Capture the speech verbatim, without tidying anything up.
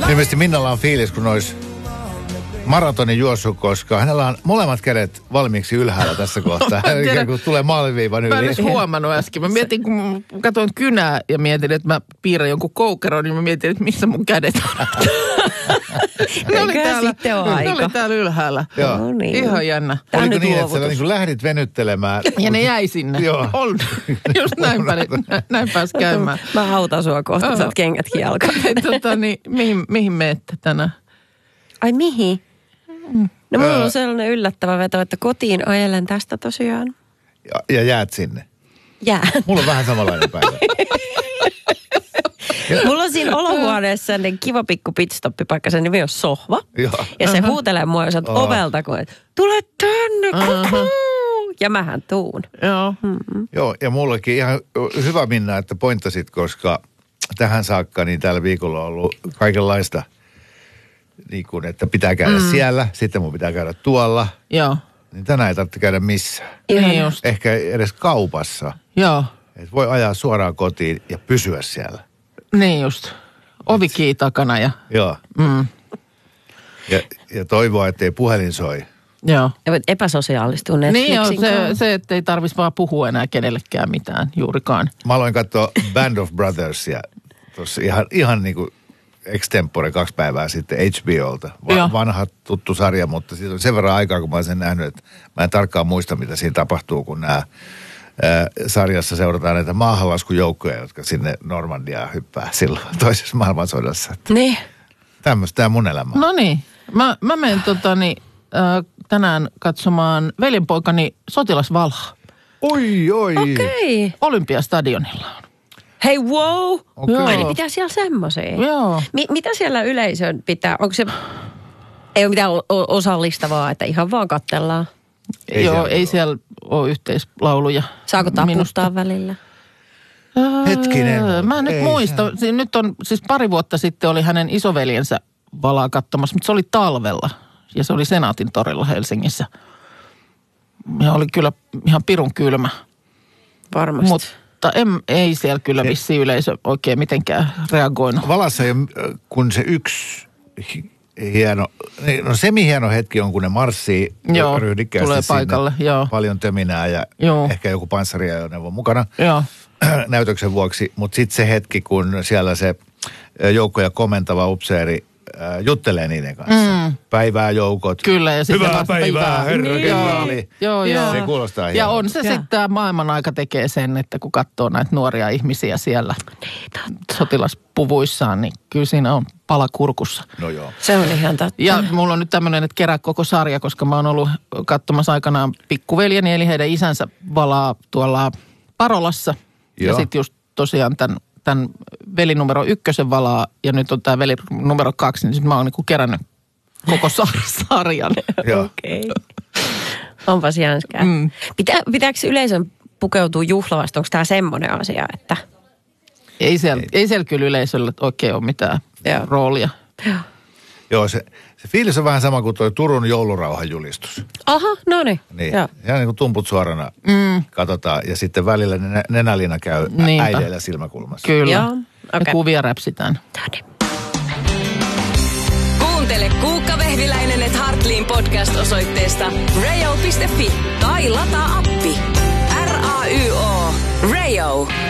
Ilmeisesti Minnalla on fiilis, kun olisi maratonin juossut, koska hänellä on molemmat kädet valmiiksi ylhäällä tässä kohtaa. Ikään kuin tulee maaliviivan yli. Mä en edes huomannut äsken. Mä mietin, kun katsoin kynää ja mietin, että mä piirrän jonkun koukeron, niin mä mietin, että missä mun kädet on. ne, oli täällä, sitten on ne aika. oli täällä ylhäällä. Joo. No niin. Ihan jännä. Tää on Oliko nyt niin, että luovutus. sä niin kuin lähdit venyttelemään? Ja ne jäi sinne. Joo. On. Just näin, päin, näin pääsi käymään. Mä autan sua kohta, Oho. saat kengätkin jalkaan. tota, niin, mihin, mihin menette tänään? Ai mihin? No mulla on sellainen yllättävä veto, että kotiin ajelen tästä tosiaan. Ja, ja jäät sinne. Jää. Mulla on vähän samanlainen päivä. Mulla on siinä olohuoneessa sellainen kiva pikku pitstoppipaikka, sen nimi on sohva. Joo. Ja se huutelee mua, jos olet Oh. ovelta, kun tule tänne, kuku! Ja mähän tuun. Joo. Joo, ja mullakin ihan hyvä Minna, että pointtasit, koska tähän saakka niin tällä viikolla on ollut kaikenlaista, niin kuin, että pitää käydä mm. siellä, sitten mun pitää käydä tuolla. Joo. Niin tänään ei tarvitse käydä missään. Niin just. Ehkä edes kaupassa. Joo. Et voi ajaa suoraan kotiin ja pysyä siellä. Niin just. Ovi kiinni takana ja... Joo. Mm. Ja, ja toivoa, ettei puhelin soi. Joo. Ja voit epäsosiaalistua Niin Netflixin joo, se, kanssa. se että ei tarvitsisi vaan puhua enää kenellekään mitään juurikaan. Mä aloin katsoa Band of Brothersia tuossa ihan, ihan niin kuin extempore kaksi päivää sitten H B O:lta. Joo. Va- vanha tuttu sarja, mutta siitä on sen verran aikaa, kun mä oon sen nähnyt, että mä en tarkkaan muista, mitä siinä tapahtuu, kun nämä ää, sarjassa seurataan näitä maahanlaskujoukkoja, jotka sinne Normandiaan hyppää silloin toisessa maailmansodassa. Niin. Tämmöistä tämä mun elämä. No niin. Mä, mä menen totani, äh, tänään katsomaan veljenpoikani sotilasvalha. Oi, oi. Okei. Olympiastadionilla on. Hei, wow! Okei. Joo. Ai, niin pitää siellä semmoisia. Joo. Mi- mitä siellä yleisön pitää? Onko se... Ei ole mitään o- osallistavaa, että ihan vaan katsellaan. Ei Joo, siellä ei ole. siellä ole yhteislauluja. Saako taputtaa Minusta. välillä? Hetkinen. Öö, Mä en nyt Ei muista. Se, nyt on, siis pari vuotta sitten oli hänen isoveljensä valaa katsomassa, mutta se oli talvella. Ja se oli Senaatin torilla Helsingissä. Ja oli kyllä ihan pirun kylmä. Varmasti. Mutta en, ei siellä kyllä vissiin yleisö oikein mitenkään reagoinut. Valassa ei ole, kun se yksi hi- hieno, no semi-hieno hetki on, kun ne marssii Joo, ryhdikkäästi tulee sinne. paikalle, joo. Paljon töminää ja Joo. ehkä joku panssariajoneuvo mukana Joo. näytöksen vuoksi. Mutta sitten se hetki, kun siellä se ö, joukkoja komentava upseeri äh, juttelee niiden kanssa. Mm. Päivää joukot. Kyllä, ja sitten Hyvää vasta päivää, hyvää. herra Niin. kenraali. Joo, joo. Se kuulostaa Ja hienolta. on se sitten, tämä maailman aika tekee sen, että kun katsoo näitä nuoria ihmisiä siellä sotilaspuvuissaan, niin kyllä siinä on pala kurkussa. No joo. Se on ihan totta. Ja mulla on nyt tämmöinen, että kerää koko sarja, koska mä oon ollut katsomassa aikanaan pikkuveljeni, eli heidän isänsä valaa tuolla Parolassa. Joo. Ja sitten just tosiaan tämän, tämän veli numero ykkösen valaa, ja nyt on tämä veli numero kaksi, niin sitten mä oon niinku kerännyt koko sar- sarjan. Joo. Okei. Onpas jänskää. Mm. Pitää, pitääkö yleisön pukeutua juhlavasti? Onko tämä semmoinen asia, että... Ei siellä, ei. ei siellä kyllä yleisöllä oikein ole mitään Joo. roolia. Joo, se, se fiilis on vähän sama kuin tuo Turun joulurauhan julistus. Aha, no niin. Niin, Joo. ihan niin kuin tumput suorana mm. katsotaan ja sitten välillä nenä- nenäliina käy Niinpä. äideillä silmäkulmassa. Kyllä. Joo, Ja okei. kuvia räpsitään. Noniin. Kuuntele Kuukka Vehviläinen et Hartliin podcast osoitteesta radio piste fi tai lataa appi. R A Y O. Radio.